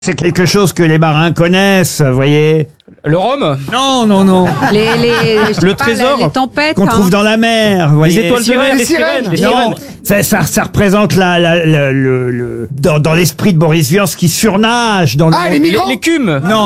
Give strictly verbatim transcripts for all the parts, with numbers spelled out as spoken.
C'est quelque chose que les marins connaissent, vous voyez. Le rhum? Non, non, non. Les, les, je sais Le pas, trésor les, les tempêtes. Qu'on hein. trouve dans la mer, vous voyez. Les étoiles de mer, les sirènes. Les Non, sirènes. ça, ça, ça représente la, la, la- le, le- dans, dans l'esprit de Boris Vian, ce qui surnage dans le Ah, les monde. migrants. L'écume. Non.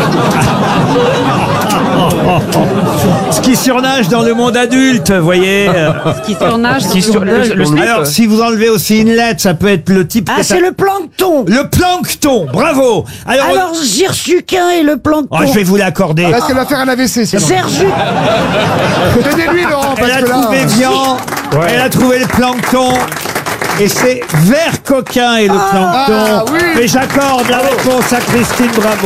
Ce qui surnage dans le monde adulte, vous voyez. Qui surnage. Qui sur le, le slip. Alors, si vous enlevez aussi une lettre, ça peut être le type... Ah, que c'est ça- le plancton. Le plancton, bravo. Alors, Alors, Zirsuquin et le plancton. oh, je vais vous l'accorder. Parce qu'elle va faire un A V C, sinon. Zerzu. Donnez-lui, Laurent, Elle parce a que là... trouvé Vian, elle a trouvé le plancton. Et c'est vert coquin et le plancton. Ah, oui. Mais j'accorde la réponse à Christine Bravo.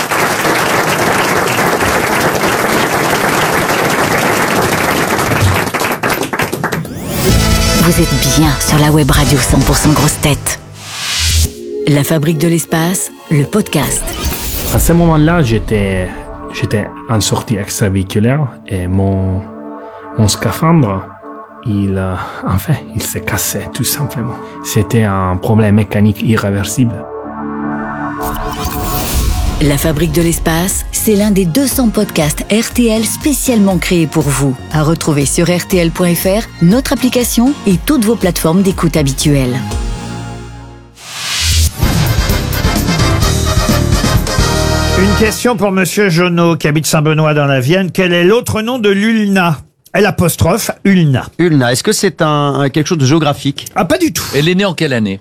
Vous êtes bien sur la web radio cent pour cent grosse tête. La fabrique de l'espace, le podcast. À ce moment-là, j'étais, j'étais en sortie extravéhiculaire et mon, mon scaphandre, il, euh, enfin, il s'est cassé, tout simplement. C'était un problème mécanique irréversible. La fabrique de l'espace, c'est l'un des deux cents podcasts R T L spécialement créés pour vous. À retrouver sur R T L point F R, notre application et toutes vos plateformes d'écoute habituelles. Une question pour Monsieur Jonot, qui habite Saint-Benoît dans la Vienne. Quel est l'autre nom de l'ulna? L apostrophe ulna. Ulna, est-ce que c'est un, un- quelque chose de géographique? Ah, pas du tout. Elle est née en quelle année?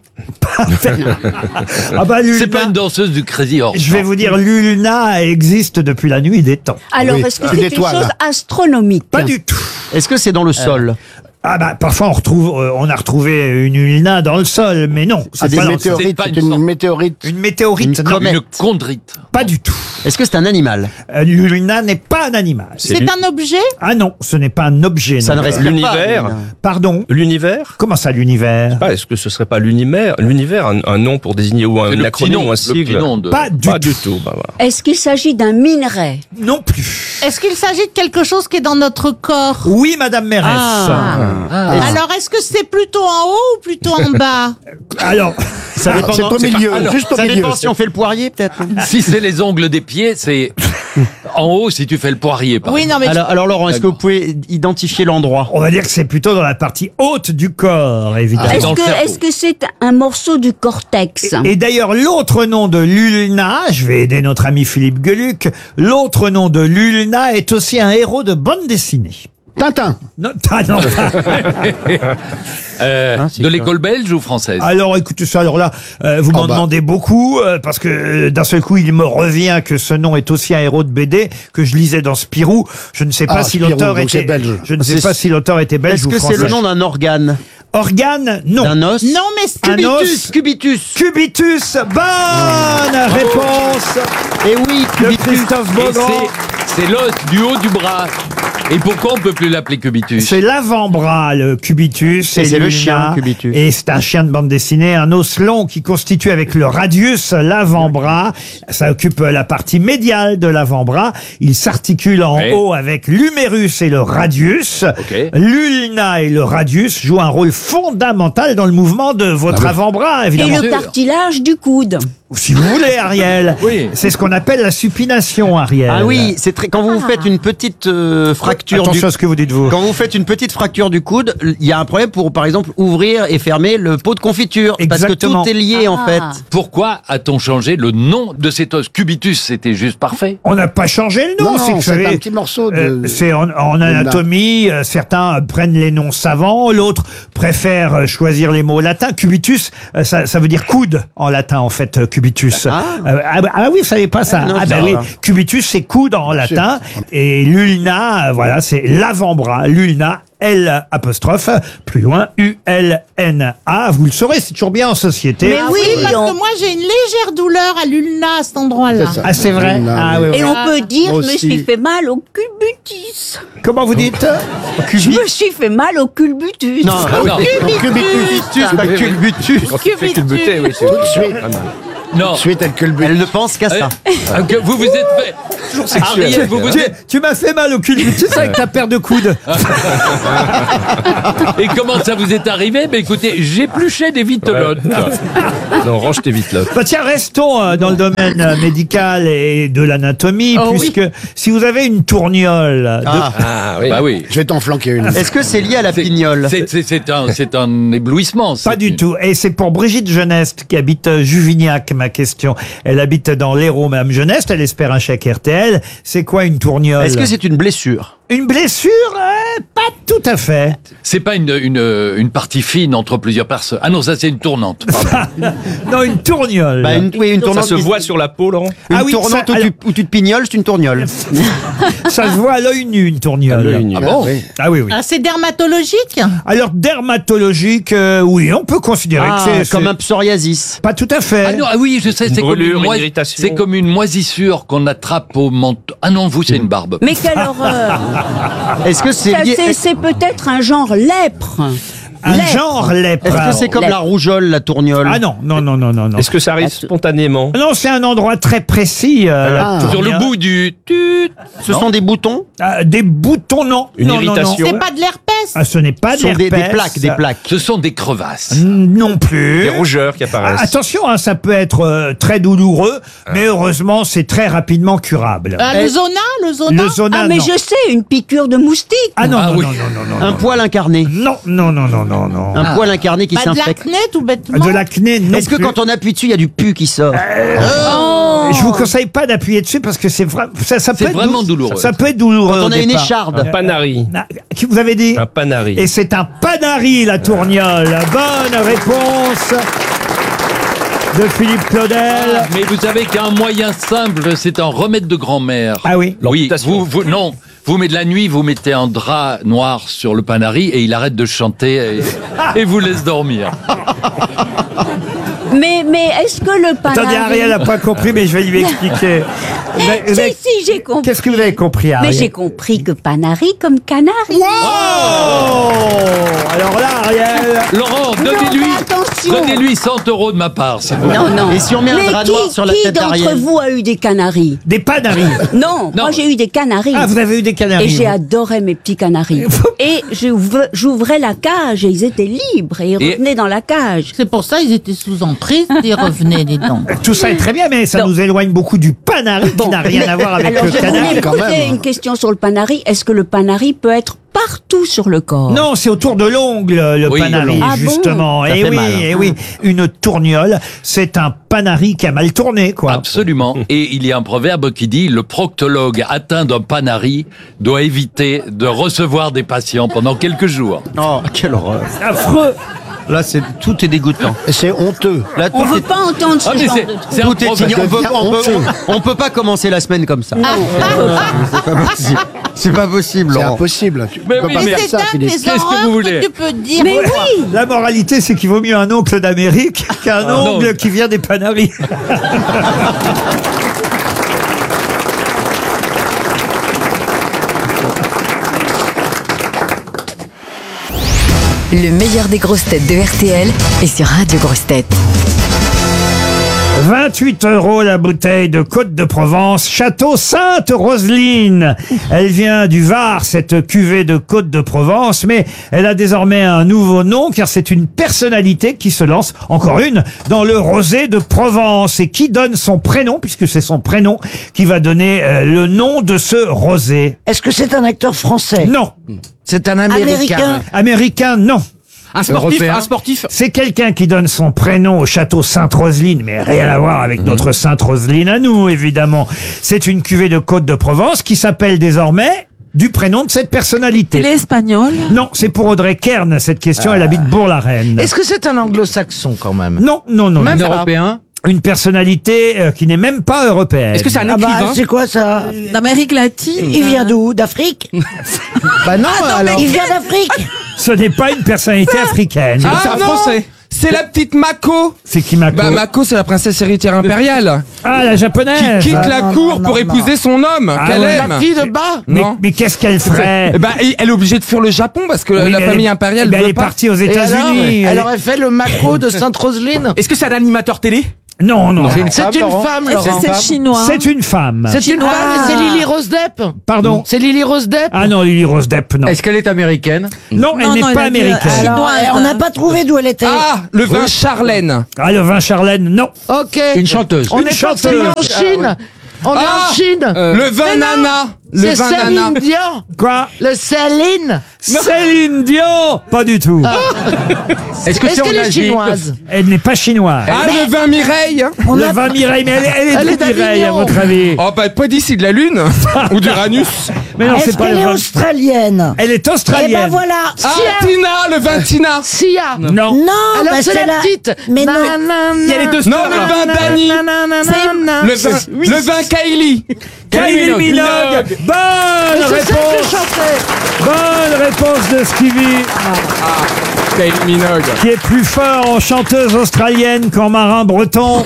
Ah bah l'ulna. C'est pas une danseuse du Crazy Horse. Je vais vous dire, l'ulna existe depuis la nuit des temps. Alors, Oui, est-ce que une c'est quelque étoile. chose astronomique? Pas du tout. Est-ce que c'est dans le sol? Ah bah parfois on retrouve, euh, on a retrouvé une ulna dans le sol, mais non, C'est c'est des pas dans le sol. météorites, C'est pas c'est une une sorte- météorite. Une météorite, Une non, comète. Une chondrite. pas du tout. Est-ce que c'est un animal? Euh, L'ulna n'est pas un animal. C'est un objet? Ah non, ce n'est pas un objet. Ça non. ne respire L'univers. pas. Pardon. L'univers? Comment ça, l'univers? Pas, est-ce que ce serait pas l'univers, l'univers, un, un nom pour désigner ou un C'est le petit acronyme nom, ou un le sigle? petit nom de... Pas du Pas tout. du tout. Bah, voilà. Est-ce qu'il s'agit d'un minerai? Non plus. Euh, Est-ce qu'il s'agit de quelque chose qui est dans notre corps? Oui, Madame Mérès. Alors, est-ce que c'est plutôt en haut ou plutôt en bas? Alors, Ça dépend, C'est au milieu, alors, juste au ça milieu. dépend si on fait le poirier, peut-être. Si c'est les ongles des pieds, c'est en haut si tu fais le poirier. Par Oui, exemple. non, mais Alors, alors Laurent, est-ce que vous pouvez identifier l'endroit? on va dire que c'est plutôt dans la partie haute du corps, évidemment. Est-ce dans le que, cerveau. est-ce que c'est un morceau du cortex? Et d'ailleurs, l'autre nom de l'ulna, je vais aider notre ami Philippe Gueluc, l'autre nom de l'ulna est aussi un héros de bande dessinée. Tintin. Non, ah non, pas- Euh, Hein, c'est de quoi l'école belge ou française? Alors écoutez ça, alors là, euh, vous m'en bah. demandez beaucoup, euh, parce que euh, d'un seul coup, il me revient que ce nom est aussi un héros de B D que je lisais dans Spirou. Je ne sais pas Ah, si Spirou, l'auteur donc était c'est belge. Je ne sais C'est- pas si l'auteur était belge Est-ce ou que français. c'est le nom d'un organe? Organe, non. D'un os? non, mais c'est- Un os. Cubitus. Cubitus, bonne réponse Eh oui, de Cubitus. Christophe Et Beaugrand. c'est- c'est l'os du haut du bras. Et pourquoi on peut plus l'appeler cubitus? C'est l'avant-bras, le cubitus. Et c'est le l'ulna. chien, Cubitus. Et c'est un chien de bande dessinée, un os long qui constitue avec le radius l'avant-bras. Ça occupe la partie médiale de l'avant-bras. Il s'articule en Ouais. haut avec l'humérus et le radius. Ok. L'ulna et le radius jouent un rôle fondamental dans le mouvement de votre avant-bras, Et évidemment. le cartilage du coude? Si vous voulez, Ariel. Oui. C'est ce qu'on appelle la supination, Ariel. Ah oui, c'est très, quand vous faites une petite euh, fracture du, Attention à ce que vous dites, vous. quand vous faites une petite fracture du coude, il y a un problème pour, par exemple, ouvrir et fermer le pot de confiture. Exactement. Parce que tout est lié, en fait. Pourquoi a-t-on changé le nom de cet os? Cubitus, c'était juste parfait. On n'a pas changé le nom. Non, c'est que, non, vous c'est savez, un petit morceau de... Euh, c'est en, en anatomie, euh, certains prennent les noms savants, l'autre préfère euh, choisir les mots latins. Cubitus, euh, ça, ça veut dire coude en latin en fait, euh, cubitus. Ah. Euh, ah, bah, ah oui, vous savez pas ça. Ah, non, ah je bah sais oui, pas. cubitus c'est coude en latin et l'ulna, euh, voilà, c'est l'avant-bras. L'ulna, L apostrophe, plus loin U L N A. Vous le saurez, c'est toujours bien en société. Mais oui, parce on- que moi j'ai une légère douleur à l'ulna à cet endroit-là. C'est ça. Ah c'est vrai. L'ulna, Ah, oui, oui. oui. Et on peut dire, Moi je me aussi. suis fait mal au culbutus. Comment vous dites? Je me suis fait mal au culbutus. Non, non. Cubitus, pas culbutus. Cubitus. Tout de suite. Non. Suite, elle culbute. Elle ne pense qu'à ça. Euh, que vous vous êtes fait. toujours sexuel. Ariel, vous vous tu, êtes- tu m'as fait mal au culbutus avec ta paire de coudes. Et comment ça vous est arrivé? Ben écoutez, j'épluchais des vitelottes. Non, range tes vitelottes. Bah tiens, restons euh, dans le domaine euh, médical et de l'anatomie, Oh, puisque si vous avez une tourniole, de- Ah, Ah oui. Bah oui. je vais t'en flanquer une. Est-ce que c'est lié à la pignole? C'est- C'est c'est un, c'est un éblouissement. pas c'est du une- tout. Et c'est pour Brigitte Geneste qui habite euh, Juvignac, ma question. Elle habite dans l'Hérault, Madame Geneste, elle espère un chèque R T L. C'est quoi une tourniole? Est-ce que c'est une blessure? Une blessure? Euh, pas tout à fait. C'est pas une, une, une partie fine entre plusieurs personnes. Ah non, ça c'est une tournante. Pardon. Non, une tourniole. Bah, une, oui, une Ça tournante. se qui- voit sur la peau, Laurent Une Ah oui, tournante ça- où, alors- tu, où tu te pignoles, c'est une tourniole. Ça se voit à l'œil nu, une tourniole. À l'œil nu. Ah bon? Oui. Ah oui, oui. Ah, c'est dermatologique? Alors, dermatologique, euh, oui, on peut considérer Ah, que c'est... comme c'est- un psoriasis. Pas tout à fait. Ah non, ah oui, je sais, Une c'est comme, brûlure, une une moi- irritation. c'est comme une moisissure qu'on attrape au menton. Ah non, vous, c'est une barbe. Mais quelle horreur. Est-ce que c'est Ça, lié... c'est- C'est peut-être un genre lèpre. Un Lèpre. genre lèpre. Est-ce que c'est comme Lèpre. la rougeole, la tourniole? Ah non, non, non, non, non, non. Est-ce que ça arrive spontanément Non, c'est un endroit très précis. euh, la Ah. Sur le tourniole. bout du tut. Ce sont des boutons? Ah, des boutons, non. Une non, non, non. irritation. C'est pas de l'herpès? Ah, ce n'est pas Ce sont de des, des l'herpès. plaques, des plaques. Ce sont des crevasses. Non plus. Des rougeurs qui Ah, apparaissent. attention, hein, ça peut être euh, très douloureux, mais heureusement, c'est très rapidement curable. Ah, le zona? Le zona? Le zona, Ah, mais non. je sais, une piqûre de moustique. Ah non, Ah non, oui. non, non, non, non, Un poil incarné. non, non, non, non, non, non. Un poil incarné qui Pas de s'infecte. l'acné, tout bêtement? De l'acné, non. Est-ce que plus. quand on appuie dessus, il y a du pu qui sort? Oh. Je vous conseille pas d'appuyer dessus parce que c'est vra- ça, ça peut C'est être vraiment dou- douloureux. Ça peut être douloureux. Quand on au a une départ. écharde. Un panari. Ah, qui vous avez dit Un panari. Et c'est un panari, la tourniole. Bonne réponse de Philippe Claudel. Mais vous savez qu'un moyen simple, c'est un remède de grand-mère. Ah oui. Oui, vous, vous, non. Vous mettez de la nuit, vous mettez un drap noir sur le panari et il arrête de chanter et, et vous laisse dormir. Mais, mais est-ce que le panari... Attendez, Ariel n'a pas compris, mais je vais lui expliquer. Vous avez- vous Si, avez- si, j'ai compris. Qu'est-ce que vous avez compris, Ariel? Mais j'ai compris que panari comme canari. Oh Alors là, Ariel... Laurent, Non, donnez-lui, mais attention. donnez-lui cent euros de ma part, s'il vous plaît. Non, non. Et si on met un Mais drap qui, noir sur la qui tête d'entre d'Ariel? vous a eu des canaris? Des panaris. Non, moi j'ai eu des canaris. Ah, vous avez eu des canaris. Et j'ai vous. adoré mes petits canaris. Et j'ouvre- j'ouvrais la cage et ils étaient libres et ils Et- revenaient dans la cage. C'est pour ça ils étaient sous emprise, ils revenaient, dis donc. Tout ça est très bien, mais ça Non. nous éloigne beaucoup du panari qui Bon, n'a rien mais- à voir avec alors le je canari. voulais quand poser même. une question sur le panari. Est-ce que le panari peut être partout sur le corps? Non, c'est autour de l'ongle, le Oui, panari, le long. Ah bon? justement. Ça et fait oui, mal. et oui, une tourniole, c'est un panari qui a mal tourné, quoi. Absolument. Et il y a un proverbe qui dit le proctologue atteint d'un panari doit éviter de recevoir des patients pendant quelques jours. Oh, quelle horreur. Affreux. Là, c'est tout est dégoûtant. Et c'est honteux. Là, On tout veut est, pas entendre ce Ah, mais genre c'est- de truc. c'est un tout est proverbe. ignorant. On peut, on, peut, honteux. on, on peut pas commencer la semaine comme ça. Non. C'est pas possible. C'est pas possible, C'est Laurent. impossible. Tu Mais peux oui, pas mais faire C'est ça, dingue Philippe. les Qu'est-ce que horreurs vous voulez que tu peux dire. Mais oui. La moralité, c'est qu'il vaut mieux un oncle d'Amérique qu'un Ah, non. ongle qui vient des panaris. Le meilleur des grosses têtes de R T L est sur Radio Grosses Têtes. vingt-huit euros la bouteille de Côte de Provence, Château Sainte-Roseline. Elle vient du Var, cette cuvée de Côte de Provence, mais elle a désormais un nouveau nom car c'est une personnalité qui se lance, encore une, dans le rosé de Provence et qui donne son prénom, puisque c'est son prénom qui va donner euh, le nom de ce rosé. Est-ce que c'est un acteur français? Non. C'est un Américain. Américain. Américain, non. Un sportif, un sportif. C'est quelqu'un qui donne son prénom au château Sainte-Roseline, mais rien à voir avec notre Sainte-Roseline à nous, évidemment. C'est une cuvée de Côte de Provence qui s'appelle désormais du prénom de cette personnalité. Il est espagnol. Non, c'est pour Audrey Kern, cette question, elle habite Bourg-la-Reine. Est-ce que c'est un anglo-saxon quand même? Non, non, non. Même non. pas. Européen. Une personnalité euh, qui n'est même pas européenne. Est-ce que c'est un Ah bah, écrivain? c'est quoi ça? D'Amérique latine. Il vient d'où? D'Afrique? Bah non, alors. Il vient d'Afrique. Ce n'est pas une personnalité africaine. Ah, c'est un non. français. C'est la petite Mako. C'est qui Mako? Bah Mako, c'est la princesse héritière impériale Ah, la japonaise. qui quitte Ah, la non, cour non, pour non, épouser son homme Ah qu'elle ouais. aime. La fille de bas. Mais, Non. mais qu'est-ce qu'elle ferait? Eh ben, elle est obligée de fuir le Japon parce que Oui, la mais famille elle est- impériale mais veut elle est pas. partie aux Et alors, États-Unis. elle Elle- aurait fait le Mako de Sainte-Roseline. Est-ce que c'est un animateur télé? Non, non. C'est une femme, Laurent Est-ce que c'est chinois C'est une femme. C'est une Ah. femme, c'est Lily Rose Depp. Pardon. C'est Lily Rose Depp. Ah non, Lily Rose Depp, non. Est-ce qu'elle est américaine? Non, elle Non, n'est non, pas elle a dit, américaine. euh, Alors, Chinoise. on n'a pas trouvé d'où elle était. Ah, le vin Charlène. Ah, le vin Charlène, non. Ok. Une chanteuse. On Une est chanteuse. forcément en Chine. On est Ah, en Chine. euh, le vin Mais non, Nana. Le C'est vin Céline Nana. Dion. Quoi? Le Céline. Céline Dion. Pas du tout. Est-ce que Est-ce c'est en qu'elle est Asie? chinoise? Elle n'est pas chinoise. Ah, le vin Mireille. On Le a- vin Mireille, mais elle, elle est Elle d'où, est d'Avignon. Mireille, à votre avis? Oh, bah, pas d'ici de la Lune. Ou d'Uranus. Mais non, Est-ce c'est pas qu'elle le est vin. australienne? Elle est Eh australienne. ben voilà. Ah, Sia. Tina, le vin Tina. Sia. Non. Non, bah, alors c'est la petite. Mais non. Il y a les deux Non, stars, le là. vin Dani. Le vin, le vin Kylie. Kylie Minogue. Bonne C'est ça que réponse. je chantais. Bonne réponse de Stevie, Kylie Minogue. qui est plus fort en chanteuse australienne qu'en marin breton.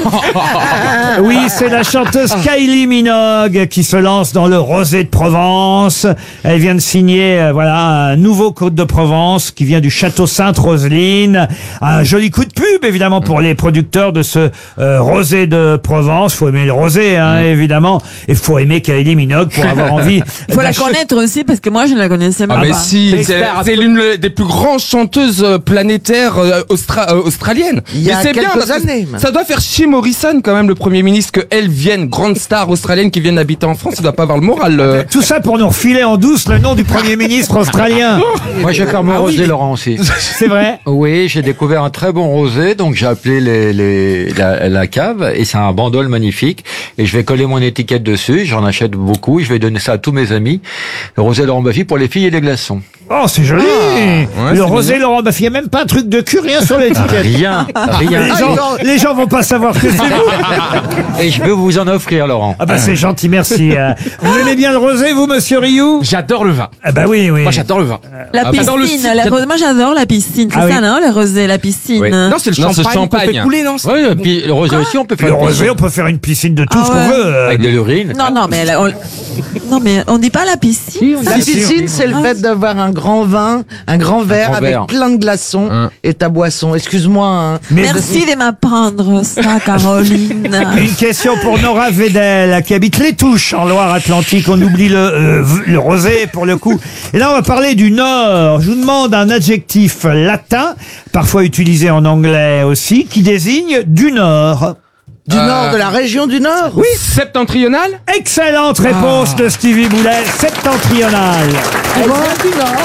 Oui, c'est la chanteuse Kylie Minogue qui se lance dans le rosé de Provence. Elle vient de signer, euh, voilà, un nouveau Côte de Provence qui vient du château Sainte-Roseline. Un joli coup de pub, évidemment, pour les producteurs de ce euh, rosé de Provence. Faut aimer le rosé, hein, évidemment. Et faut aimer Kylie Minogue pour avoir envie. Il faut la d'acheter- connaître aussi parce que moi je ne la connaissais Ah, pas. mais si, c'est c'est l'une des plus grandes chanteuses euh, planétaires euh, austra- euh, australiennes. Il y Mais a c'est bien quelques parce que années, même. ça doit faire chier Morrison quand même, le Premier ministre, que elle vienne, grande star australienne qui vienne habiter en France, il doit pas avoir le moral. euh. Tout ça pour nous refiler en douce le nom du Premier ministre australien. Moi, je vais faire mon rosé, Laurent, aussi. C'est vrai? Oui, j'ai découvert un très bon rosé, donc j'ai appelé les, les, la, la cave, et c'est un bandol magnifique, et je vais coller mon étiquette dessus, j'en achète beaucoup, je vais donner ça à tous mes amis, le rosé Laurent Baffy pour les filles et les glaçons. Oh, c'est joli! ouais, Le c'est rosé Laurent Baffy, il n'y a même pas un truc de cul, rien sur l'étiquette. Rien, rien. Les gens, les gens vont pas savoir que c'est vous. Et je veux vous en offrir, Laurent. Ah bah c'est gentil, merci. Euh, Vous aimez bien le rosé, vous, monsieur Rioux? J'adore le vin. Ah bah oui, oui. Moi, j'adore le vin. La Ah, piscine, j'adore le- la rose- moi j'adore la piscine, c'est Ah ça oui. non, le rosé, la piscine. Oui. Non, c'est le Non, c'est champagne, qu'on champagne. fait couler, non Oui, et puis le rosé aussi, on peut faire Le une rosé, piscine. on peut faire une piscine de tout Ah ce qu'on ouais. veut. euh. Avec de l'urine. Non, non, mais la- on... non, mais on dit pas la piscine. ça. La piscine, c'est le fait d'avoir un grand vin, un grand verre grand avec verre. plein de glaçons Hein. et ta boisson. Excuse-moi. Hein. Mais Merci de m'apprendre ça, Caroline. une question pour Nora Vedel, qui habite Les Touches, en Loire-Atlantique. On oublie le, euh, v- le rosé, pour le coup. Et là, on va parler du Nord. Je vous demande un adjectif latin, parfois utilisé en anglais aussi, qui désigne du Nord. Du Euh, Nord, de la région du Nord. Oui, septentrional. Excellente réponse de Stevie Boulet, septentrional. Elle vient du Nord.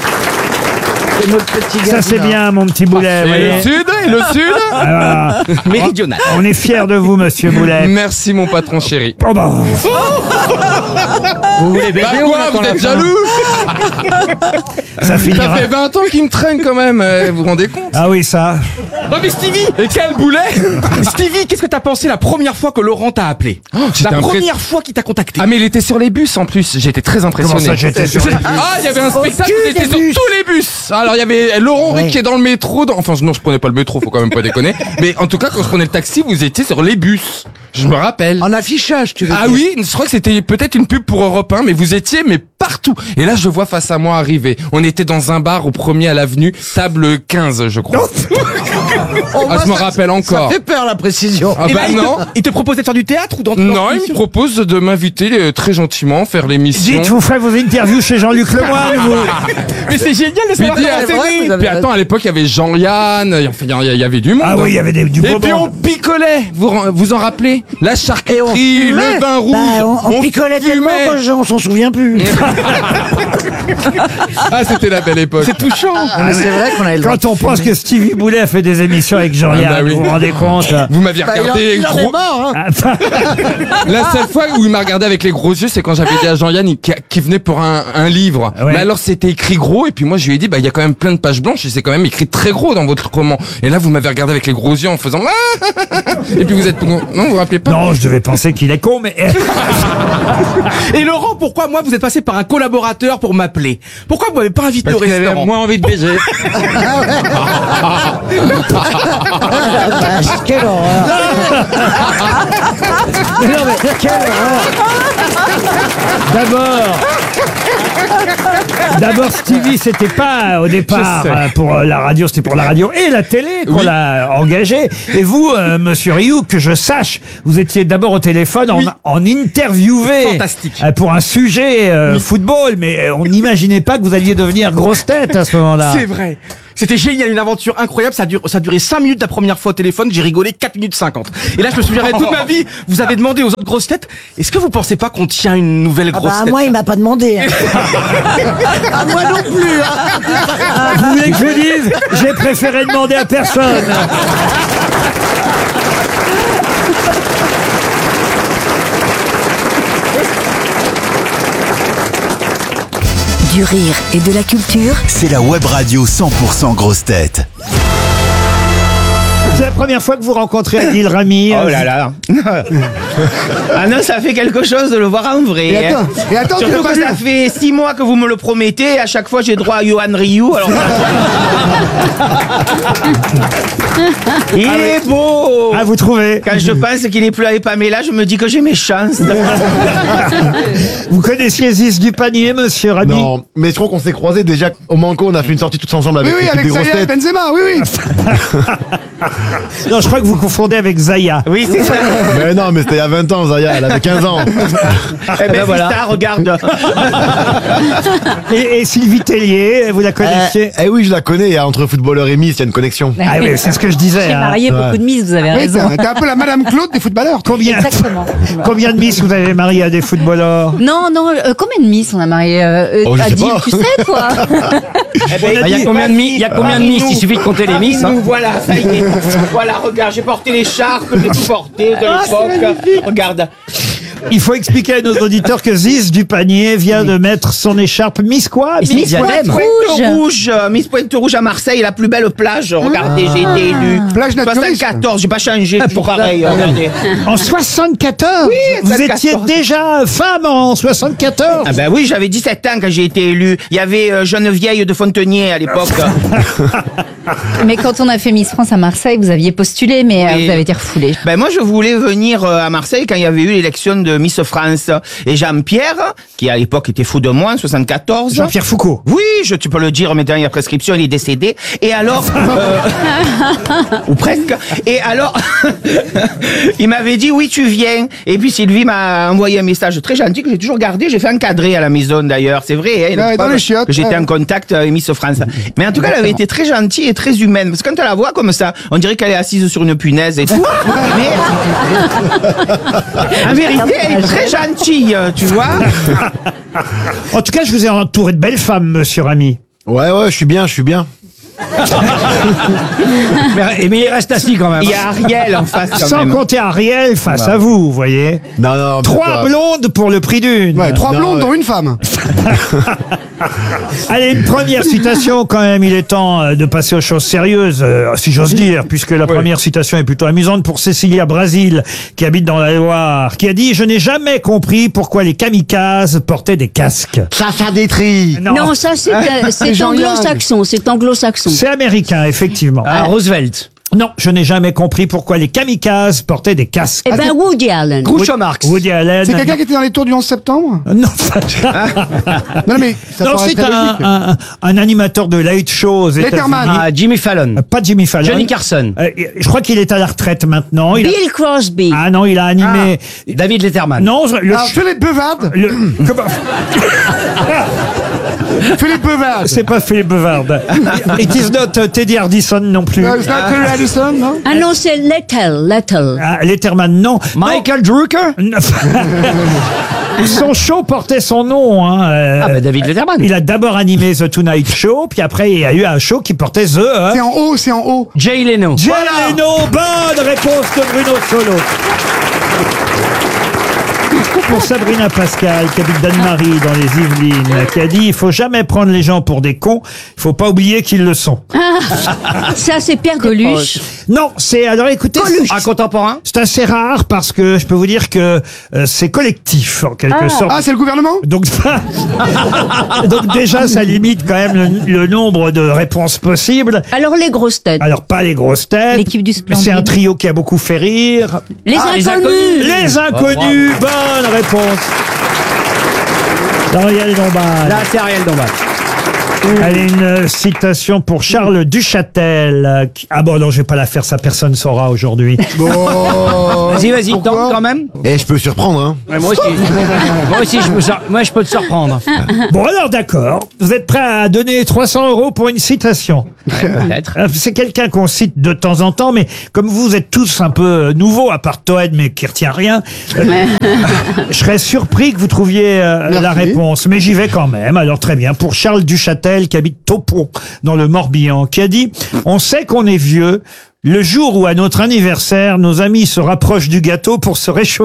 C'est notre petit gars Ça, du c'est Nord. bien, mon petit Boulet. Et vous voyez. le sud, et le sud. Ah, voilà. Méridional. On est fiers de vous, monsieur Boulet. Merci, mon patron chéri. Oh bah, Vous voulez Bah baiser ou on quoi, attend vous la êtes fin? jaloux? ça Ça finira. fait vingt ans qu'il me traîne quand même, euh, vous vous rendez compte? Ah oui, ça. Non mais Stevie, Et quel boulet! Stevie, qu'est-ce que t'as pensé la première fois que Laurent t'a appelé? j'étais La impré- première fois qu'il t'a contacté. Ah mais il était sur les bus en plus, j'étais très impressionné. Comment ça, j'étais sur les bus Ah, il y avait un spectacle, cul il était des sur bus. tous les bus. Alors il y avait Laurent Ruquier qui est dans le métro, dans- enfin non, je prenais pas le métro, faut quand même pas déconner. Mais en tout cas, quand je prenais le taxi, vous étiez sur les bus. Je me rappelle. En affichage, tu veux Ah dire. oui, je crois que c'était peut-être une pub pour Europe un, mais vous étiez mais partout. Et là, je vois face à moi arriver. On était dans un bar au premier à l'avenue, table quinze, je crois. Oh, Ah, moi, je me ça- rappelle encore. Ça fait peur, la précision. Ah Et bah là, il te- non. Il te proposait de faire du théâtre ou dans dans Non, il l'émission me propose de m'inviter euh, très gentiment, faire l'émission. Dites, vous ferez vos interviews chez Jean-Luc Lemoyne, vous. Mais c'est génial de Puis, savoir dis, comment ah, c'est vrai, né. vous avez puis attends, à l'époque, il y avait Jean-Yann, enfin, il y, il y avait du monde. Ah oui, il y avait des, du Et beau puis on monde. picolait, vous vous en rappelez? La charcuterie, le vin rouge. Bah, on, on picolait tellement fumait. que on s'en souvient plus. Ah, c'était la belle époque. C'est touchant. Ah, mais c'est vrai qu'on avait le droit Quand de on pense fumer. que Stevie Boulet a fait des émissions avec Jean-Yann, Ah bah oui. vous vous rendez compte? Vous m'aviez Bah, il en- regardé il en est gros. mort, hein. Ah, La seule fois où il m'a regardé avec les gros yeux, c'est quand j'avais dit à Jean-Yann il- qui, qui venait pour un, un livre. Ouais. Mais alors c'était écrit gros et puis moi je lui ai dit bah il y a quand même plein de pages blanches et c'est quand même écrit très gros dans votre roman. Et là vous m'avez regardé avec les gros yeux en faisant et puis vous êtes non vous vous rappelez pas? non, je devais penser qu'il est con, mais Et Laurent, pourquoi moi vous êtes passé par un collaborateur pour m'appeler? Pourquoi vous m'avez pas invité Parce au qu'il avait restaurant? moins envie de baiser. Ah, vache, quelle horreur. Mais non, mais quelle horreur. D'abord, D'abord, Stevie, c'était pas au départ Je sais. euh, pour euh, la radio, c'était pour la radio et la télé qu'on l'a engagé. Et vous, euh, monsieur Rioux, que je sache, vous étiez d'abord au téléphone en, en interviewé Fantastique. euh, pour un sujet euh, football, mais euh, on n'imaginait pas que vous alliez devenir grosse tête à ce moment-là. C'est vrai. C'était génial, une aventure incroyable. Ça a, duré, ça a duré cinq minutes la première fois au téléphone. J'ai rigolé quatre minutes cinquante. Et là, je me souviendrai toute ma vie. Vous avez demandé aux autres grosses têtes, est-ce que vous pensez pas qu'on tient une nouvelle Ah grosse bah, tête? moi, il m'a pas demandé. hein. Ah, moi non plus. hein. Vous voulez que je vous dise? J'ai préféré demander à personne. Du rire et de la culture, C'est la web radio cent pour cent grosse tête. C'est la première fois que vous rencontrez Adil Rami. Oh là là. Ah non, ça fait quelque chose de le voir en vrai. Et attends, hein. et attends, tu Surtout l'as pas que vu. ça fait six mois que vous me le promettez. Et à chaque fois, j'ai droit à Johan Rioux. Alors... Il est beau. Ah, vous trouvez? Quand je pense qu'il n'est plus avec Pamela, je me dis que j'ai mes chances. Vous connaissiez Ziz du panier, monsieur Rami? Non, mais je crois qu'on s'est croisés déjà au Manco, on a fait une sortie tous ensemble Oui, avec oui, l'équipe avec des grosses Zaya et têtes. Benzema, oui, oui. Non, je crois que vous confondez avec Zaya. Oui, c'est ça. Mais non, mais c'était il y a vingt ans, Zaya, elle avait quinze ans. Eh ben voilà. Ça, regarde. Et, et Sylvie Tellier, vous la connaissiez? Eh oui, je la connais, il y a entre footballeur et Miss, il y a une connexion. Ah oui, c'est ce que je disais. J'ai hein. marié beaucoup de miss, vous avez Oui, raison. t'es t'es un peu la Madame Claude des footballeurs. Combien, Exactement. combien de Miss vous avez marié à des footballeurs? Non, non, euh, combien de miss on a marié euh, Oh, je sais Adil, pas. tu sais, toi? Eh ben, Ah, Il y a combien de miss? Il y a combien de miss? Il suffit de compter les miss. hein. Nous, voilà, ça y est. Voilà, regarde, j'ai porté l'écharpe, j'ai tout porté de l'époque. Regarde. Il faut expliquer à nos auditeurs que Ziz du panier vient de mettre son écharpe Miss quoi? Miss Miss Diadème. Pointe Rouge. Rouge, euh, Miss Pointe Rouge à Marseille, la plus belle plage. Regardez, j'ai été élu. Plage naturiste. soixante-quatorze, j'ai pas changé, toujours pareil. Regardez. En soixante-quatorze? Oui, Vous soixante-quatorze. étiez déjà femme en soixante-quatorze? Ah ben oui, j'avais dix-sept ans quand j'ai été élu. Il y avait euh, Geneviève de Fontenay à l'époque. Mais quand on a fait Miss France à Marseille, vous aviez postulé, mais euh, Oui. vous avez été refoulé. Ben moi, je voulais venir euh, à Marseille quand il y avait eu l'élection de Miss France. Et Jean-Pierre, qui à l'époque était fou de moi, en soixante-quatorze. Jean-Pierre Foucault. Oui, je, tu peux le dire, maintenant il y a prescription, il est décédé. Et alors, euh, ou presque. Et alors, il m'avait dit oui, tu viens. Et puis Sylvie m'a envoyé un message très gentil que j'ai toujours gardé. J'ai fait encadrer à la maison d'ailleurs, c'est vrai. Hein, Ouais, dans les chiottes, que j'étais ouais. en contact avec Miss France. Mais en tout cas, elle avait été très gentille et très humaine. Parce que quand elle la voit comme ça, on dirait qu'elle est assise sur une punaise et tout. Mais en vérité, elle est très gentille, tu vois. En tout cas, je vous ai entouré de belles femmes, monsieur Rami. Ouais, ouais, je suis bien, je suis bien. Mais, mais il reste assis quand même. Il y a Ariel en face quand Sans même. compter Ariel face à vous, vous voyez. Non, non, mais Trois toi- blondes pour le prix d'une. Ouais, trois Non, blondes ouais. dont une femme. Allez, une première citation quand même. Il est temps euh, de passer aux choses sérieuses, euh, si j'ose dire, puisque la première citation est plutôt amusante pour Cécilia Brasil, qui habite dans la Loire, qui a dit « Je n'ai jamais compris pourquoi les kamikazes portaient des casques. Chacha détrie. » Non, ça c'est euh, c'est Jean-Yann. anglo-saxon, c'est anglo-saxon. C'est américain, effectivement. Ah, Roosevelt. Non, je n'ai jamais compris pourquoi les kamikazes portaient des casques. Eh ben Woody Allen. Groucho Marx. Woody Allen. C'est quelqu'un qui était dans les tours du onze septembre? Non, Non, mais ça non paraît c'est très un, logique. un, un animateur de light show aux Letterman. États-Unis. Ah, Jimmy Fallon. Euh, Pas Jimmy Fallon. Johnny Carson. Euh, je crois qu'il est à la retraite maintenant. Il a- Bill Crosby. Ah non, il a animé. David Letterman. Non, le, Alors, Philippe Bevard. le- comment- Philippe Bevard. C'est pas Philippe Bevard. It is not uh, Teddy Hardison non plus. Euh, c'est pas Terry Addison, non? Ah non, c'est Lettel, Lettel. Ah, Letterman, non. Michael Drucker. Non. Son show portait son nom. Hein. euh, Ah, bah David Letterman. Il a d'abord animé The Tonight Show, puis après il y a eu un show qui portait The. hein. C'est en haut, c'est en haut. Jay Leno. Jay Leno, bonne réponse de Bruno Solo. Pour Sabrina Pascal, qui habite Danemarie dans les Yvelines, qui a dit « Il faut jamais prendre les gens pour des cons, il faut pas oublier qu'ils le sont. Ah, ça c'est Pierre Coluche. » Non, c'est... Alors écoutez, c'est- Un contemporain. c'est assez rare parce que je peux vous dire que euh, c'est collectif en quelque Ah. sorte. Ah, c'est le gouvernement? Donc, donc déjà, ça limite quand même le, le nombre de réponses possibles. Alors les grosses têtes. Alors pas les grosses têtes. L'équipe du mais c'est un Splendide. trio qui a beaucoup fait rire. Les Ah, les inconnus. inconnus. Les inconnus, bonne réponse. Ariel Dombal. Là, c'est Ariel Dombal. Allez, une citation pour Charles Duchâtel. euh, qui- Ah bon, non, je vais pas la faire, ça personne saura aujourd'hui. Vas-y, vas-y, tente quand même. Eh, je peux surprendre, hein. Ouais, moi aussi. moi aussi, je peux, sor- moi, je peux te surprendre. Bon, alors d'accord. Vous êtes prêt à donner trois cents euros pour une citation? Peut-être. Euh, C'est quelqu'un qu'on cite de temps en temps, mais comme vous êtes tous un peu euh, nouveaux, à part Toen, mais qui retient rien, euh, je serais surpris que vous trouviez euh, la réponse. Mais j'y vais quand même. Alors très bien. Pour Charles Duchâtel, qui habite Taupon, dans le Morbihan, qui a dit « On sait qu'on est vieux, le jour où à notre anniversaire, nos amis se rapprochent du gâteau pour se réchauffer. »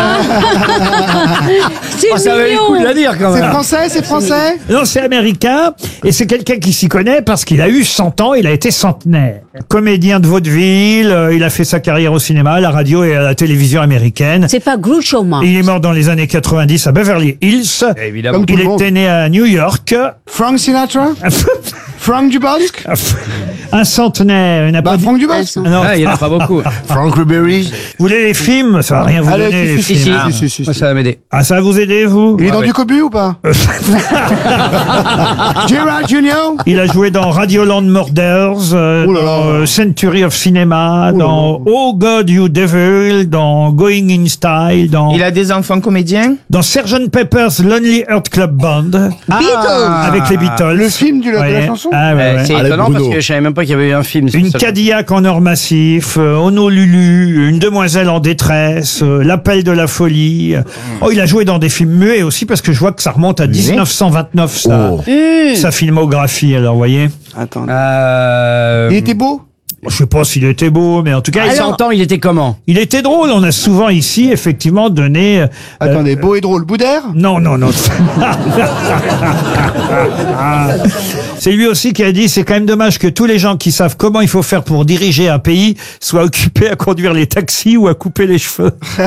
C'est Oh, ça valait le coup de la dire quand C'est même. français, c'est français. Non, c'est américain, et c'est quelqu'un qui s'y connaît parce qu'il a eu cent ans, il a été centenaire. Comédien de vaudeville, euh, il a fait sa carrière au cinéma, à la radio et à la télévision américaine. C'est pas Groucho Marx. Il est mort dans les années quatre-vingt-dix à Beverly Hills. Évidemment. Comme tout Il le monde. était né à New York. Frank Sinatra. Frank Dubosc. Un centenaire, il n'a Bah, pas dit- Frank Dubosc. Non. Ah, il n'y en a pas beaucoup. Frank Ribery. Vous voulez les films? Ça va rien vous Allez, donner, les si, si, films. si, si, si, si, Moi, si. ça va m'aider. Ah, ça va vous aider, vous? Il est Ah dans ouais. du cobu ou pas? Gerard Junior. Il a joué dans Radioland Murders, euh, Ouh là là. dans euh, Century of Cinema, Ouh là dans là. Oh God You Devil, dans Going in Style, dans, Il a des enfants comédiens. dans sergeant Pepper's Lonely Heart Club Band, avec les Beatles. Le film du- de la Ouais. chanson. Ah, ouais, Euh, ouais. c'est Allez, étonnant Bruno. parce que je savais même pas qu'il y avait eu un film. sur Une ça. Cadillac en or massif, euh, Honolulu, une demoiselle en détresse, euh, l'appel de la folie. Oh, il a joué dans des films muets aussi parce que je vois que ça remonte à dix-neuf cent vingt-neuf, sa, Oh. sa filmographie. Alors, vous voyez. Attends. Euh... Il était beau. Je sais pas s'il était beau, mais en tout cas, À il, cent ans, il était comment? il était drôle. On a souvent ici, effectivement, donné. euh, Attendez, beau et drôle. Boudère. Non, non, non. C'est lui aussi qui a dit, c'est quand même dommage que tous les gens qui savent comment il faut faire pour diriger un pays soient occupés à conduire les taxis ou à couper les cheveux.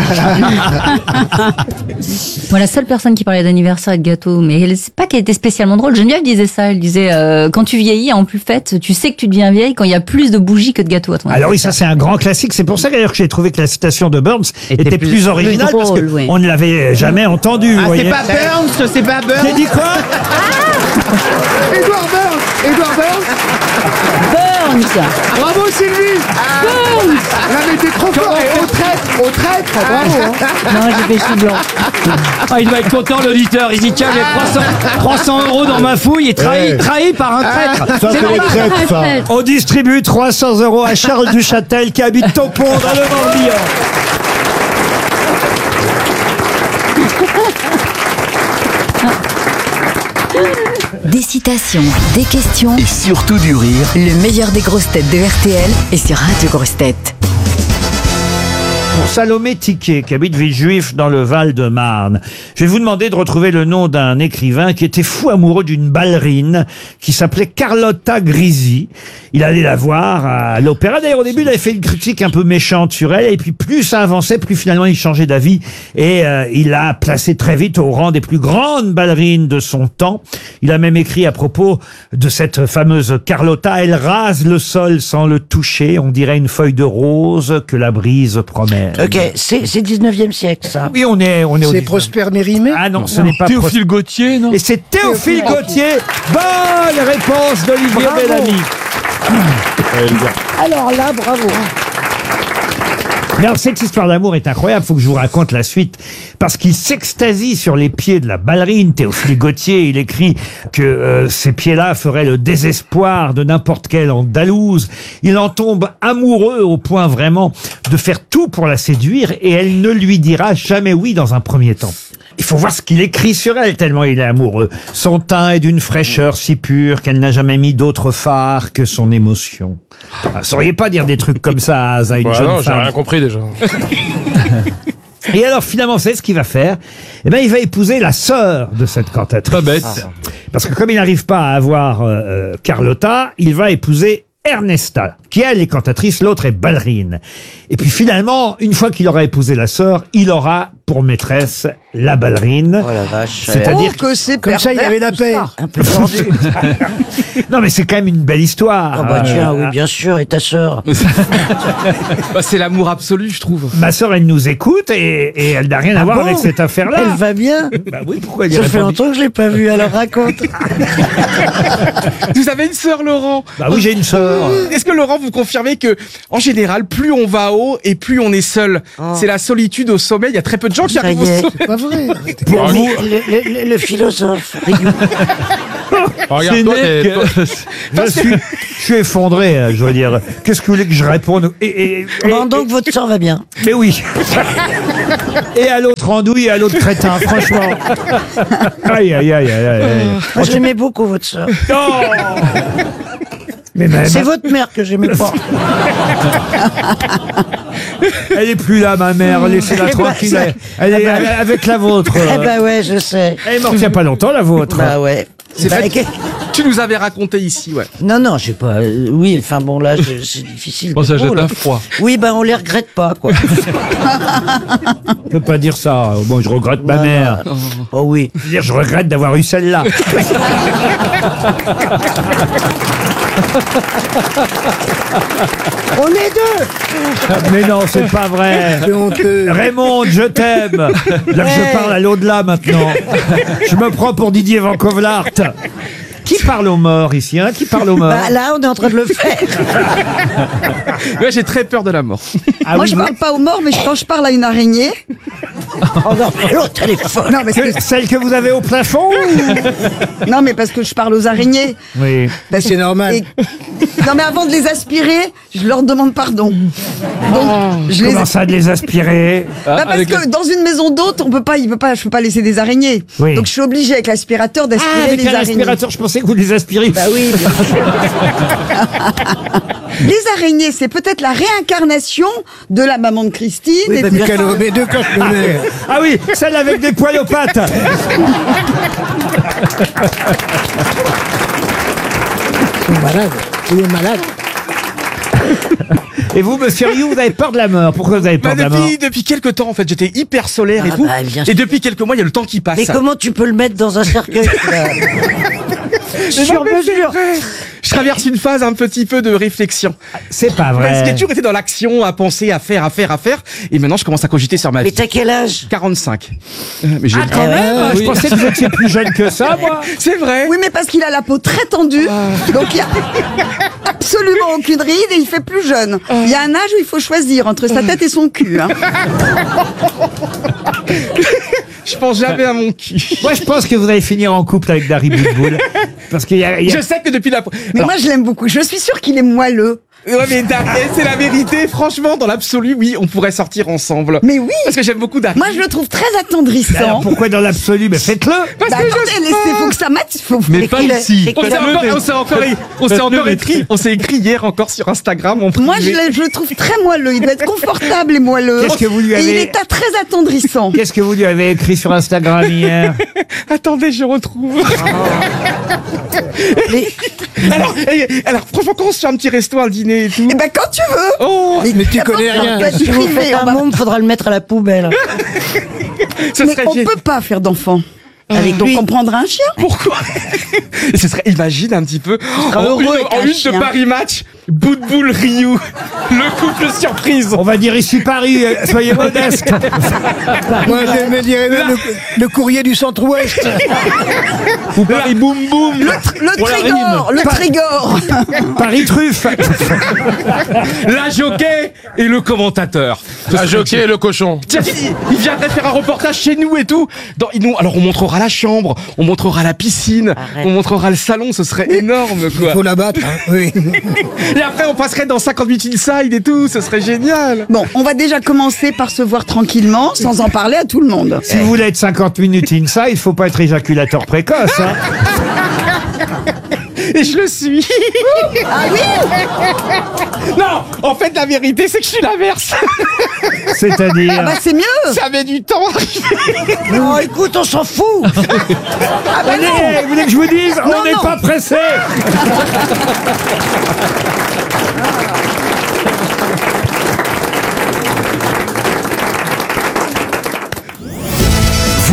Moi, la seule personne qui parlait d'anniversaire et de gâteau, mais elle- c'est pas qu'elle était spécialement drôle. Geneviève disait ça. Elle disait, euh, quand tu vieillis, en plus fait, tu sais que tu deviens vieille quand il y a plus de bougies que de gâteaux à ton Alors oui, ça anniversaire. c'est un grand classique. C'est pour ça d'ailleurs que j'ai trouvé que la citation de Burns était, Était plus, plus- originale plus parce drôle, que oui. on ne l'avait jamais entendu. vous Ah, c'est voyez. pas Burns, c'est pas J'ai Burns. dit quoi? Edouard Burns. Edouard Burns. Burns. Bravo Sylvie. Burns. Non mais t'es trop fort. Au traître. Au traître. Bravo. hein. Non, j'ai fait chou blanc. Ah, il doit être content, l'auditeur. Il dit, tiens, j'ai trois cents, trois cents euros dans ma fouille et trahi, Ouais. trahi par un traître. Ça, c'est les traîtres, ça. On distribue trois cents euros à Charles Duchâtel qui habite Taupon dans le Morbihan. Des citations, des questions, Et surtout du rire. le meilleur des grosses têtes de R T L est sur Radio Grosses Têtes. Pour Salomé Tiquet, qui habite Villejuif dans le Val-de-Marne. Je vais vous demander de retrouver le nom d'un écrivain qui était fou amoureux d'une ballerine qui s'appelait Carlotta Grisi. Il allait la voir à l'opéra. D'ailleurs, au début, il avait fait une critique un peu méchante sur elle. Et puis, plus ça avançait, plus finalement, il changeait d'avis. Et euh, il l'a placée très vite au rang des plus grandes ballerines de son temps. Il a même écrit à propos de cette fameuse Carlotta. Elle rase le sol sans le toucher. On dirait une feuille de rose que la brise promène. Ok, c'est c'est dix-neuvième siècle, ça. Oui, on est, on est au C'est dix-neuvième. Prosper Mérimée. Ah non, ce n'est pas Théophile Gautier, non? Et c'est Théophile Gautier. Bonne réponse d'Olivier Bravo. Bellamy. Alors là, bravo. Mais alors, cette histoire d'amour est incroyable. Faut que je vous raconte la suite. Parce qu'il s'extasie sur les pieds de la ballerine. Théophile Gautier, il écrit que euh, ces pieds-là feraient le désespoir de n'importe quelle andalouse. Il en tombe amoureux au point vraiment de faire tout pour la séduire et elle ne lui dira jamais oui dans un premier temps. Il faut voir ce qu'il écrit sur elle, tellement il est amoureux. Son teint est d'une fraîcheur si pure qu'elle n'a jamais mis d'autre phare que son émotion. Ah, sauriez pas dire des trucs comme ça à une Bah jeune non, j'ai femme. rien compris déjà. Et alors finalement, vous savez ce qu'il va faire? Eh ben, il va épouser la sœur de cette cantatrice. Pas bête. Parce que comme il n'arrive pas à avoir euh, Carlotta, il va épouser Ernesta, qui elle est cantatrice, l'autre est ballerine. Et puis finalement, une fois qu'il aura épousé la sœur, il aura pour maîtresse la ballerine. Oh la vache. C'est-à-dire Oh, que c'est comme ça, il y avait la paix. Un peu tendu. Non, mais c'est quand même une belle histoire. Oh bah tiens, Euh, oui, bien sûr. Et ta sœur? Bah, c'est l'amour absolu, je trouve. Ma sœur, elle nous écoute et, et elle n'a rien à Ah voir bon avec cette affaire-là. Elle va bien? Bah oui, pourquoi elle y Ça aurait fait pas longtemps que je l'ai pas vue, alors raconte. Vous avez une sœur, Laurent? Bah oui, j'ai une sœur. Est-ce que Laurent, vous confirmez que, en général, plus on va haut et plus on est seul? C'est la solitude au sommet. Il y a très peu de gens qui Ça arrivent y au est. sommet. C'est pas vrai. Pour Mais vous, le, le- le philosophe. Regarde, toi, t'es- toi- je suis, je suis effondré, hein, je veux dire. Qu'est-ce que vous voulez que je réponde et, et- et- Bon, donc votre sœur va bien. Mais oui. Et à l'autre andouille et à l'autre crétin, franchement. Aïe, aïe, aïe, aïe, aïe. Moi, j'aimais beaucoup votre sœur. Non. Mais même, C'est votre mère que j'aimais pas. elle est plus là, ma mère. Laissez-la Eh ben, tranquille. ça- Elle, elle est eh ben- elle est avec la vôtre. Eh ben ouais, je sais. Elle est morte il n'y a pas longtemps, la vôtre. Bah ouais. C'est Bah, vrai que- que tu nous avais raconté ici, ouais. Non, non, j'ai pas. euh, oui, enfin bon, là, je- c'est difficile. Bon, ça de jette trop, un là. froid. Oui, ben on les regrette pas, quoi. Je peux pas dire ça. Bon, je regrette ma Non, mère. non. Oh oui. Je veux dire, je regrette d'avoir eu celle-là. On est deux. Mais non, c'est pas vrai. C'est honteux. Raymond, je t'aime. Là que je parle à l'au-delà maintenant. Je me prends pour Didier Van Kovlart. Qui parle aux morts ici, hein? Qui parle aux morts? Bah là, on est en train de le faire. Ouais, j'ai très peur de la mort. Ah Moi, oui, je vous- parle pas aux morts, mais quand je parle à une araignée. Oh non, mais l'autre, elle est folle. Non, mais c'est- Que- Celle que vous avez au plafond ou- non, mais parce que je parle aux araignées. Oui. Parce que- et- Non, mais avant de les aspirer, je leur demande pardon. Donc, je les. Comment ça de les aspirer? Bah, parce avec que dans une maison d'hôte, on peut pas, il peut pas, je peux pas laisser des araignées. Oui. Donc je suis obligée avec l'aspirateur d'aspirer Ah, avec les un araignées. aspirateur, je pensais que vous les aspiriez. Bah oui. bien sûr. Les araignées, c'est peut-être la réincarnation de la maman de Christine. Oui, et bah, de- bien sûr. Mais deux cache-nez. Ah oui, celle avec des poils aux pattes. Ils sont malades. Il est malade. Et vous, monsieur Rioux, vous avez peur de la mort. Pourquoi vous avez peur Bah, de la mort? depuis, depuis quelques temps, en fait, j'étais hyper solaire et Ah, tout. bah, bien et sûr. depuis quelques mois, il y a le temps qui passe. Mais comment tu peux le mettre dans un cercueil là Mais Sur non, mais c'est mesure. vrai. Je traverse une phase un petit peu de réflexion. C'est pas Parce que j'ai vrai. toujours été dans l'action, à penser, à faire, à faire, à faire. Et maintenant, je commence à cogiter sur ma Mais vie. t'as quel âge? quarante-cinq. Euh, Mais j'ai Ah, quand même. Je pensais que vous étiez plus jeune que ça, moi. C'est vrai. Oui, mais parce qu'il a la peau très tendue, donc il y a absolument aucune ride et il fait plus jeune. Il y a un âge où il faut choisir entre sa tête et son cul. Hein. Je pense jamais à mon cul. Moi, je pense que vous allez finir en couple avec Dari Boudboul. Parce qu'il y a, il y a- Je sais que depuis la... Mais Alors, moi, je l'aime beaucoup. Je suis sûre qu'il est moelleux. ouais, mais Darius, c'est la vérité. Franchement, dans l'absolu, oui, on pourrait sortir ensemble. Mais oui. Parce que j'aime beaucoup Darius. Moi, je le trouve très Alors, attendrissant. pourquoi dans l'absolu? Mais faites-le. Parce Bah, que attendez, je laissez, faut que ça mate. Faut... Mais pas qu'il a- ici. c'est On qu'il s'est a- encore, on s'est encore, on s'est encore écrit, on s'est écrit hier encore sur Instagram. En Moi, je, privé. l'ai- je le trouve très moelleux. Il doit être confortable et moelleux. Qu'est-ce que vous lui Et il avez- est à- très attendrissant. Qu'est-ce que vous lui avez écrit sur Instagram hier? Attendez, je retrouve. Mais- alors, eh, alors, franchement, quand on se fait un petit resto, un dîner et tout. Eh ben, quand tu veux. Oh, Mais tu connais rien. Bah, Si vous privé, faites on un va- môme, faudra le mettre à la poubelle. ce Mais serait on gé- peut pas faire d'enfants. Avec Donc lui. on prendra un chien. Pourquoi? Ce serait, imagine un petit peu, en heureux une, avec en un une chien. de Paris Match, Boudboul Ryu, le couple surprise. On va dire ici Paris, euh, soyez modeste. Moi, je me dirais même le, le courrier du centre-ouest. Ou Paris Boum Boum. Le, tr- le Pour la Trégor, rime. le Trégor. Paris truffe. La jockey et le commentateur. La jockey et le cochon. Tiens, il, il viendrait faire un reportage chez nous et tout. Dans, ils nous- alors on montrera la chambre, on montrera la piscine, Arrête. on montrera le salon, ce serait énorme quoi. Faut la battre, hein, oui. Et après on passerait dans cinquante-huit Inside et tout, ce serait génial. Bon, on va déjà commencer par se voir tranquillement, sans en parler à tout le monde. Si vous voulez être cinquante minutes inside, il faut pas être éjaculateur précoce. Hein. Et je le suis. Ah oui. Non, en fait la vérité c'est que je suis l'inverse. C'est-à-dire. Ah bah c'est mieux. Ça met du temps à arriver. Non, écoute, on s'en fout. Ah bah Allez, non. vous voulez que je vous dise? Non, On n'est non. pas pressé.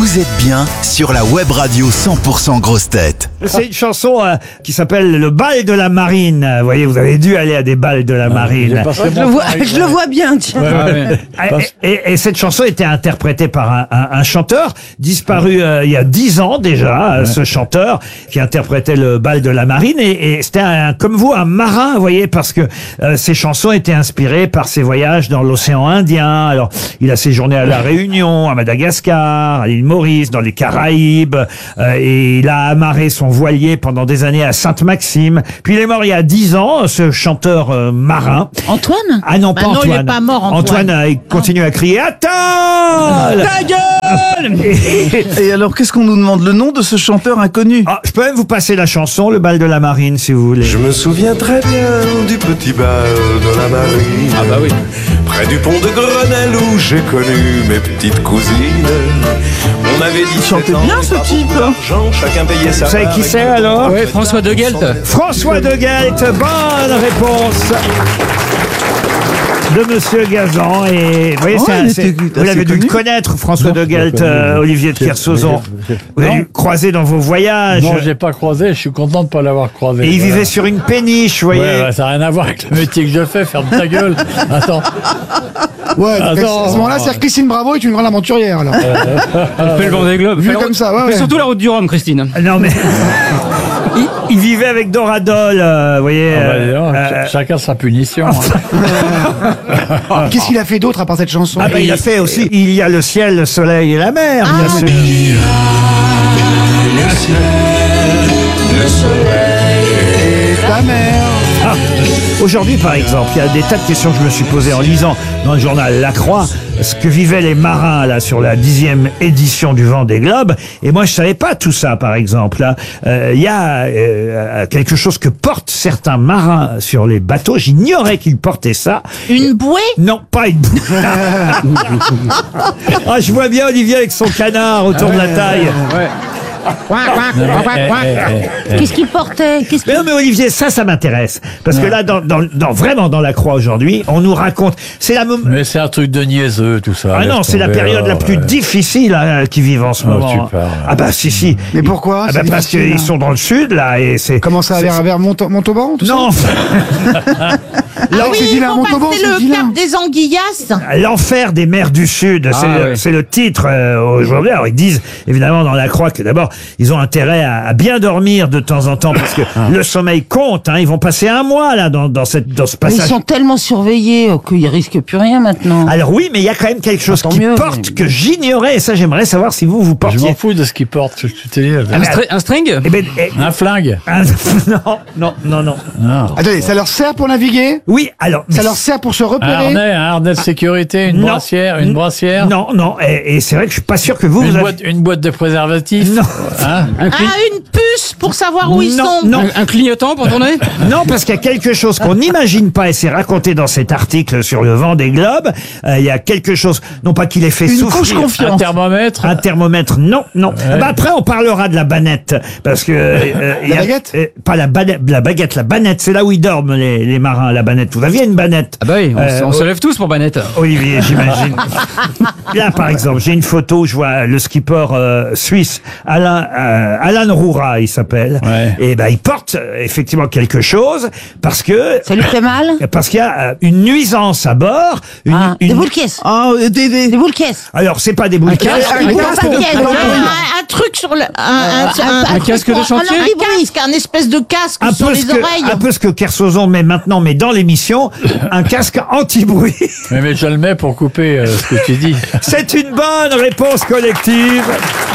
Vous êtes bien sur la web radio cent pour cent Grosses Têtes. C'est une chanson euh, qui s'appelle Le bal de la marine. Vous voyez, vous avez dû aller à des balles de la marine. Je le vois, je le vois bien, tiens. Et, et- et cette chanson était interprétée par un, un- un chanteur disparu euh, il y a dix ans déjà, euh, ce chanteur qui interprétait le bal de la marine. Et, et c'était un, comme vous, un marin, vous voyez, parce que euh, ces chansons étaient inspirées par ses voyages dans l'océan Indien. Alors, il a séjourné à La Réunion, à Madagascar, à l'île Maurice, dans les Caraïbes, euh, et il a amarré son voilier pendant des années à Sainte-Maxime. Puis il est mort il y a dix ans, ce chanteur euh, marin. Antoine Ah non, Bah pas non, Antoine. il est pas mort, Antoine. euh, il continue à crier « Attends !» Ta gueule Et alors, qu'est-ce qu'on nous demande? Le nom de ce chanteur inconnu? Ah, je peux même vous passer la chanson, Le bal de la marine, si vous voulez. Je me souviens très bien du petit bal de la marine. Ah bah oui. Près du pont de Grenelle où j'ai connu mes petites cousines. On avait dit chantait bien ce type. Chacun payait sa Vous savez qui c'est alors? Oui, François de Guelt. François de Guelt, bonne réponse de Monsieur Gazan. Et vous voyez, Oh, c'est un- il c'est- était vous l'avez assez dû le connu. connaître, François Non, de je l'ai Guelt, connu. euh, Olivier de J'ai- Kersauzon. j'ai- Vous l'avez Non. dû croiser dans vos voyages. Non, j'ai pas croisé, je suis content de pas l'avoir croisé. Et il Voilà. vivait sur une péniche, vous voyez. Ouais, ouais, ça n'a rien à voir avec le métier que je fais, ferme ta gueule. Attends. Ouais, donc Attends. à ce moment-là, c'est Christine Bravo est une grande aventurière, alors. Elle fait le Vendée Globe. Vu Fait la comme route- ça, ouais, fait ouais. surtout la route du Rhum, Christine. Non, mais. il, il vivait avec Dora Dole, euh, vous voyez. Ah bah, euh, dis donc, euh, ch- chacun sa punition. Qu'est-ce qu'il a fait d'autre à part cette chanson? Ah bah, il a fait aussi Il y a le ciel, le soleil et la mer, bien sûr. Le ciel, le soleil et ta mère. Ah, aujourd'hui, par exemple, il y a des tas de questions que je me suis posées en lisant dans le journal La Croix ce que vivaient les marins là sur la dixième édition du Vendée Globe. Et moi, je savais pas tout ça, par exemple. là. Euh, Il y a euh, quelque chose que portent certains marins sur les bateaux. J'ignorais qu'ils portaient ça. Une bouée? Non, pas une bouée. Ah, je vois bien Olivier avec son canard autour de la taille. Qu'est-ce qu'il portait? Qu'est-ce Mais non, mais Olivier, ça, ça m'intéresse. Parce que là, dans, dans, dans- vraiment dans la Croix aujourd'hui, on nous raconte. C'est la. Mais c'est un truc de niaiseux, tout ça. Ah non, laisse c'est la tomber, période la alors, plus ouais. difficile hein, qu'ils vivent en ce Oh, moment. tu parles. Ah bah si si. Mais pourquoi? Ah c'est bah parce difficile, qu'ils hein. sont dans le sud là et c'est. Comment ça, c'est- vers, vers Monto- Montauban, tout Non. ça? Ah oui, c'est ils vilain, vont Montauban, passer c'est le vilain. cap des Anguillas. L'enfer des mers du Sud, Ah, c'est le, ouais. c'est le titre euh, aujourd'hui. Alors ils disent évidemment dans la Croix que d'abord ils ont intérêt à, à bien dormir de temps en temps parce que le sommeil compte. Hein. Ils vont passer un mois là dans, dans cette dans ce Mais ils passage. sont tellement surveillés euh, qu'ils risquent plus rien maintenant. Alors oui, mais il y a quand même quelque chose tant qui mieux, porte mais- que j'ignorais et ça j'aimerais savoir si vous vous Je portiez. m'en fous de ce qu'ils portent, je te dis. Ah, Un, mais- stri- un string Eh ben, eh, Un flingue. ah, non, non, non, non. Non. Attendez, ça leur sert pour naviguer? Oui, alors. Ça leur sert pour se Un repérer? harnais, un harnais de sécurité, une Non. brassière, une brassière. Non, non, et, et c'est vrai que je suis pas sûr que vous, Une vous avez... boîte, une boîte de préservatifs. Non. Hein Un, cli- Ah, une puce pour savoir où ils Non, sont. non. un- un clignotant pour tourner? Non, parce qu'il y a quelque chose qu'on n'imagine pas, et c'est raconté dans cet article sur le Vendée Globe. Euh, il y a quelque chose, non pas qu'il ait fait Une souffrir. couche confiance. Un thermomètre. Un thermomètre, non, non. Ah bah après, on parlera de la banette, parce que euh, il y a- baguette euh, pas la banette, la baguette, la banette, c'est là où ils dorment les, les marins. La banette. Vous aviez une banette? Ah bah oui, on, Euh, se- on se lève tous pour Banette. Olivier, j'imagine. Là, par exemple, j'ai une photo où je vois le skipper euh, suisse Alain euh, Alan Roura, il s'appelle. Ouais. Et ben, il porte euh, effectivement quelque chose parce que Ça lui fait mal? parce qu'il y a euh, une nuisance à bord. Une, Ah, une- des boules caisses. Ah, des, des... Des boules caisses. Alors, c'est pas des boules. casque, Un, un un, casque pour- un, un- un truc sur le. Un, un, un casque de un- chantier Un casque, un espèce de casque Un sur peu, les ce que, oreilles. un peu ce que Kersozon met maintenant, mais dans l'émission, un casque anti-bruit. Mais, mais je le mets pour couper euh, ce que tu dis. C'est une bonne réponse collective.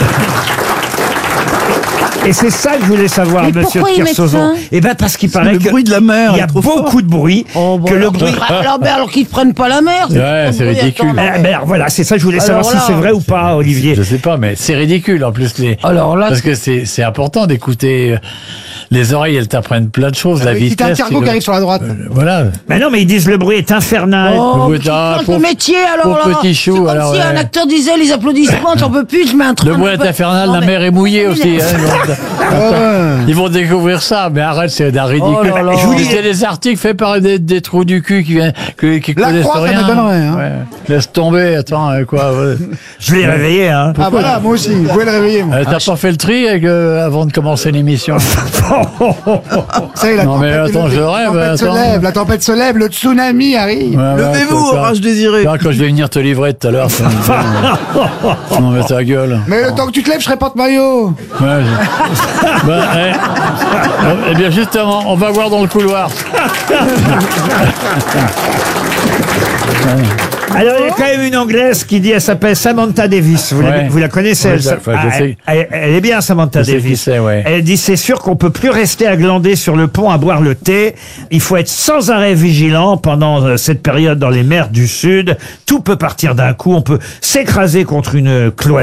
Et c'est ça que je voulais savoir, Mais monsieur pourquoi ils mettent Kersozon. ça Eh ben parce qu'il paraît le que bruit de la mer il y a est trop beaucoup fort. de bruit, Oh, bon, que le alors, bruit. alors, ben, alors qu'ils ne prennent pas la mer. Ouais, c'est Oui, ridicule. attends, Eh ben, alors, voilà, c'est ça que je voulais savoir Alors si là, c'est vrai ou pas, Olivier. Je sais pas, mais c'est ridicule en plus les. Alors là, Parce que c'est c'est important d'écouter. euh, Les oreilles, elles t'apprennent plein de choses, la Si t'as un vitesse. cargo tu qui le- arrive sur la droite. Euh, Voilà. Mais non, mais ils disent le bruit est infernal. Oh, Vous mais êtes tu un changes pauvre- de métier alors pauvre là. petit C'est chou, comme alors, si un ouais. acteur disait les applaudissements, j'en peux plus, je mets un train. Le bruit est infernal, la mer est mouillée aussi. Hein, donc, Ils vont découvrir ça, mais arrête, c'est d'un ridicule. Oh là là. Je vous dis- C'est des articles faits par des, des trous du cul qui viennent, qui, qui La connaissent Croix, ça rien. m'étonnerait, hein. Ouais. Laisse tomber, attends, euh, quoi. ouais. Je l'ai réveillé, hein. Ah voilà, moi aussi, vous pouvez le réveiller. Moi. Euh, T'as pas fait le tri avec, euh, avant de commencer l'émission. Ça y est, la Non, mais tempête, attends, le- je la rêve, tempête se attends. lève, la tempête se lève, le tsunami arrive. Ouais, ouais, Levez-vous, quand- rage désirée. quand- Quand je vais venir te livrer tout à l'heure. ça me- Non, mais ta gueule. Mais le temps que tu te lèves, je serai pas de maillot. Ouais, je- Bah, eh. Eh bien, justement, on va voir dans le couloir. Alors, il y a quand même une Anglaise qui dit, elle s'appelle Samantha Davis. Vous, la- Ouais. vous la connaissez, Ouais, elle, je- ça- enfin, je Ah, sais. elle, elle est bien, Samantha Je sais qui Davis. c'est, ouais. Elle dit, c'est sûr qu'on peut plus rester à glander sur le pont à boire le thé. Il faut être sans arrêt vigilant pendant euh, cette période dans les mers du Sud. Tout peut partir d'un coup. On peut s'écraser contre une cloison.